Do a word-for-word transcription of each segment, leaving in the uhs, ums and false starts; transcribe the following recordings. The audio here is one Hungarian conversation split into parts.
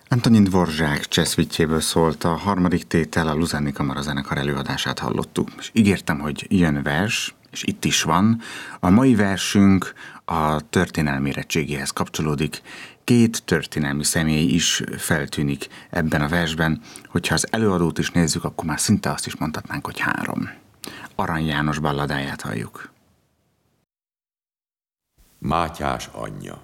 Antonin Dvořák Cseszvitjéből szólt a harmadik tétel, a Luzerni Kamarazenekar előadását hallottuk. És ígértem, hogy jön vers, és itt is van. A mai versünk a történelmi érettségéhez kapcsolódik. Két történelmi személy is feltűnik ebben a versben. Hogyha az előadót is nézzük, akkor már szinte azt is mondhatnánk, hogy három. Arany János balladáját halljuk. Mátyás anyja.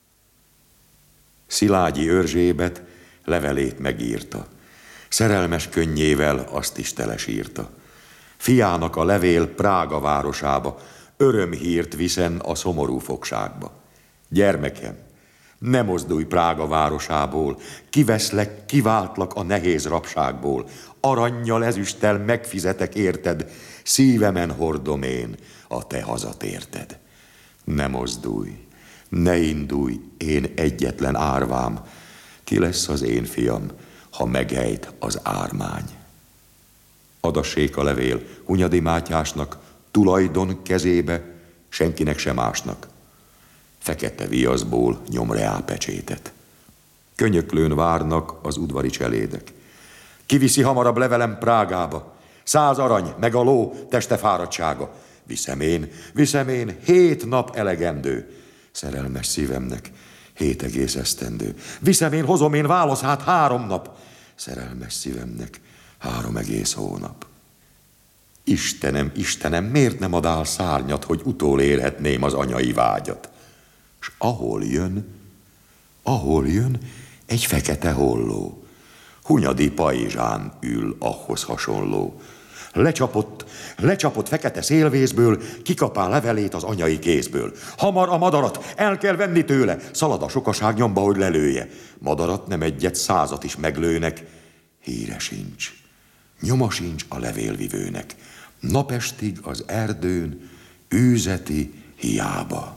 Szilágyi Erzsébet levelét megírta, szerelmes könnyével azt is telesírta. Fiának a levél Prága városába, örömhírt viszen a szomorú fogságba. Gyermekem, ne mozdulj Prága városából, kiveszlek, kiváltlak a nehéz rabságból, arannyal, ezüsttel megfizetek érted, szívemen hordom én a te hazatérted. Ne mozdulj, ne indulj, én egyetlen árvám, ki lesz az én fiam, ha megejt az ármány. Adassék a levél Hunyadi Mátyásnak, tulajdon kezébe, senkinek sem másnak. Fekete viaszból nyom reálpecsétet. Könyöklőn várnak az udvari cselédek. Kiviszi hamarabb levelem Prágába, száz arany, meg a ló teste fáradtsága. Viszem én, viszem én, hét nap elegendő, szerelmes szívemnek hét egész esztendő. Viszem én, hozom én, válasz hát három nap, szerelmes szívemnek három egész hónap. Istenem, Istenem, miért nem adál szárnyat, hogy utolérhetném az anyai vágyat? S ahol jön, ahol jön, egy fekete holló, Hunyadi pajzsán ül ahhoz hasonló. Lecsapott, lecsapott fekete szélvészből, kikapál levelét az anyai kézből. Hamar a madarat, el kell venni tőle, szalad a sokaság nyomba, hogy lelője. Madarat nem egyet, százat is meglőnek, híre sincs, nyoma sincs a levélvivőnek. Napestig az erdőn űzeti hiába.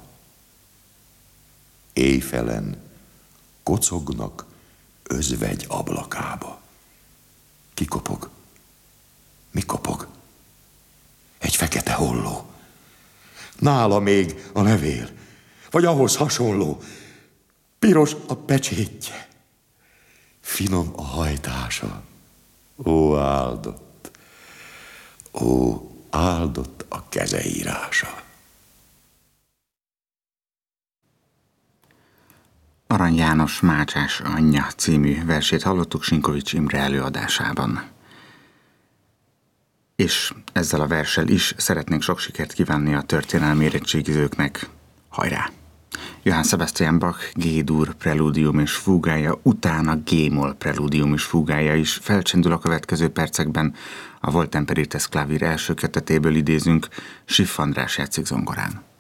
Éjfelen kocognak özvegy ablakába. Ki kopog? Mi kopog? Egy fekete holló. Nála még a levél, vagy ahhoz hasonló. Piros a pecsétje, finom a hajtása. Ó, áldott, ó, áldott a kezeírása. Arany János Mátyás anyja című versét hallottuk Sinkovics Imre előadásában. És ezzel a verssel is szeretnénk sok sikert kívánni a történelmi érettségizőknek. Hajrá! Johann Sebastian Bach G-dur preludium és fúgája, utána G-moll preludium és fúgája is felcsendül a következő percekben. A Volt Temperites Klavir első kötetéből idézünk, Schiff András játszik zongorán.